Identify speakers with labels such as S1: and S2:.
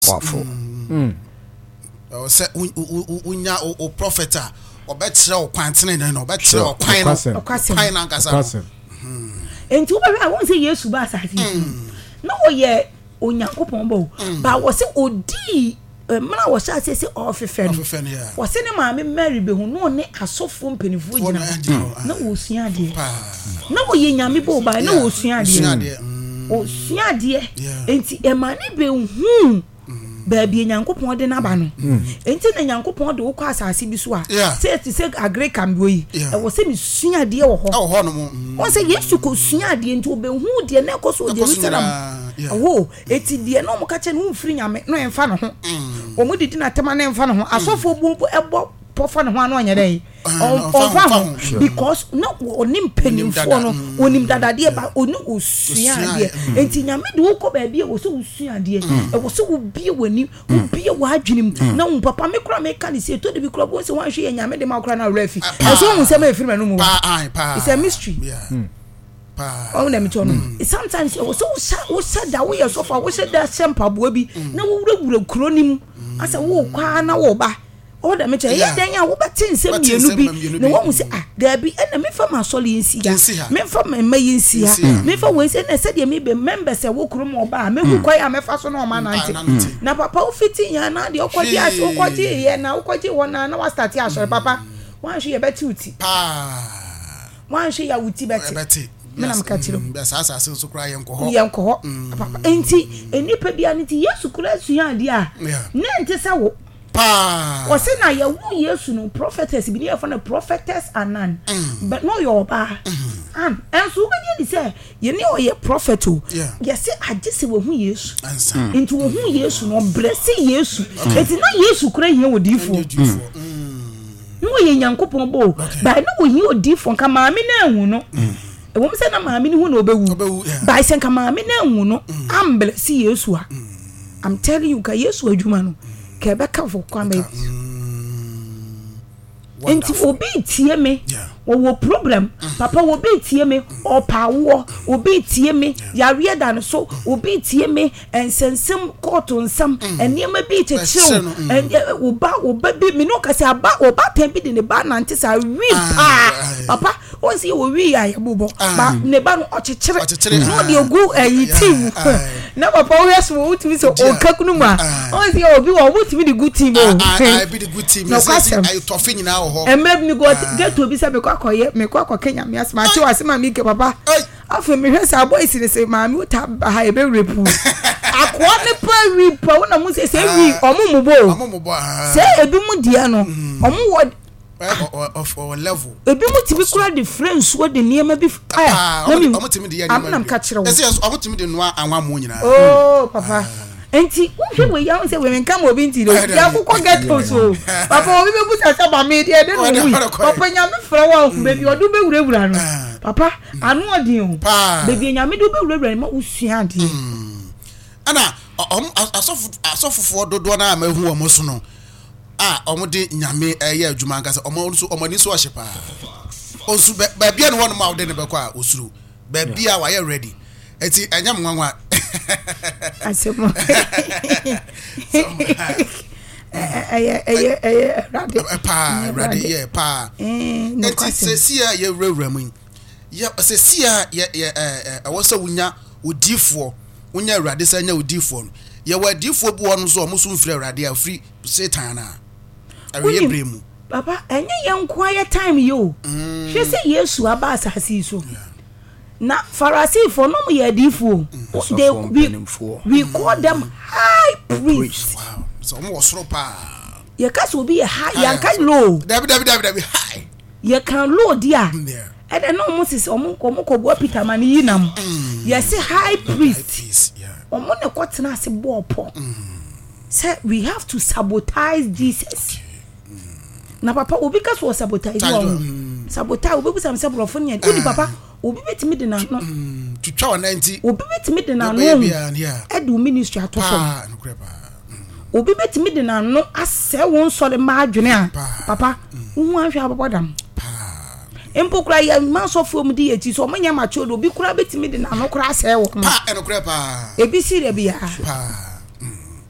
S1: wafo
S2: say unya o prophet obetre o kwantene na obetre o kwan na nkasa
S3: enti oba won say Yesu ba asase na oye onyankopon bo ba wo say odi mana wo sha say ofefen wo say ne maame Mary be hu no ne asofo mpenifu gina na wo sua ade na wo ye nyame bo ba na wo sua ade o sua ade enti e ma ne be hu baby nyankopon de na ba no enti na nyankopon de wo kwa asase bi so a say to say agree can be e wo say mi sua ade wo ho
S2: no mo
S3: wo say Yesu ko sua ade enti obe hu de na ko so Jerusalem wo eti de na mo ka che no mfiri nyame no emfa no ho o mo didi na tema na emfa no ho asofo bu ebo pofa no ho anu anya dai on because no onim penimfo no onim dadade ba oni osua ade enti nyame de wo ko ba bia wo so osua ade e wo so wo bie wani wo bie wa adwenim na wo papa me kura me ka ni se to de bi kura bo se wan hwe nyame de ma kura na refi e so hu se ma efiri manu mu it's a mystery oh let me tell you sometimes wo so wo da wo yourself wo da sempa bo bi na wo wura kronim asa wo kwa na wo ba o da me che ye dan ya wo betin sem mienu bi na wo mu se da bi na me fa ma soli nsi ya me fa ma yinsi ya me fa we se na se de me be members e wo krom oba me hu kwai a me fa so na o ma nante na papa wo fiti ya na de okwaji ase okwaji ye na okwaji wona na wa start ya so papa wan hwe ye beti uti wan hwe ya uti beti mena mkatiro
S2: sasa so kura yenko
S3: ho papa enti enipa bia nti Yesu kura sua ade a na enti sa wo o se na ya wu Yesu no prophetess bi ne fa na prophetess anan but no your ba and so be dey say ye ne o ye prophet o ye se agese wo hu Yesu enti wo hu Yesu no bless Yesu enti na Yesu kura hia odifo no ye nyankopon bo ba na wo hia odifo ka maame na hu no e wo mse na maame ni hu na obewu ba isen ka maame na hu no am bless Yesu a I'm telling you ka Yesu adwuma no kebeka for kwame enti obi tie me wo problem papa wo be tie me o pawo obi tie me yare da no so obi tie me ensensem court nsam eniema bi chechew wo ba bi me no kase aba o ba tan bi de ne ba nante sa wi papa o si wo wi ya bobo ba ne ba no o chechire no de ogu team na papa wo yes wo timi so o kakunu ma o si obi wo timi de good team o
S2: I be the good team no I tough nyina ho
S3: emem ni go get to be say akoye me kwa Kenya me asma ti wasema mi ke papa afu me hwesa aboys ni say maami uta ha ebe repu akwa ne pa repu wona mu say wi omumo say ebi mu dia no omu
S2: of level
S3: ebi mu ti bi kura the friends wo de niema bi
S2: omu ti mi de ya niema
S3: am ka kire wo
S2: say omu ti mi de no anwa mo nyina
S3: oh papa enti wo we ya say we nka mo bi nti do ya kokko get so papa obi be buta sa ba me de no wi papa nyame fra wa baby odu be wurawura no papa anu odin o baby nyame do be wurawura ma usua ade
S2: ana asofofo dodo na ma hu omo so no omo de nyame ye adwuma nka se omo ni so ohyepa osu baby no won ma wo de ne be kwa osuru baby a wa ye ready eti enyam nwanwa
S3: asemo
S2: radio pa eti sesia ye wrawra mu ya sesia ye awosa wunya odifo wunya awrade sa nya odifo ye wadifo bu won so omuso mfiri awrade a free satan na awe bremu
S3: papa enye ye nkwaya time yo hwe se Yesu aba asase so na Pharisee for no me adifo we call them high priests.
S2: Wow. So mo wasoro pa
S3: ye ka so be high yan ka low
S2: dabi high
S3: ye kan low dia and no Moses omo ko Peter man yinam ye say high priest omo ne ko tena se bo po say we have to sabotage Jesus na papa obi ka so sabotage sabotage obi busam se brofo ne odi papa obi betimi de na no
S2: twitwa 90
S3: obi betimi de na no edu ministry atofo obi betimi de na no ase won sole ma adwene a papa hu ahwa abodam empo kura ya man so fo di eti so manya macho obi kura betimi de na no kura ase wo
S2: pa enokura pa
S3: ebi sire bia
S2: pa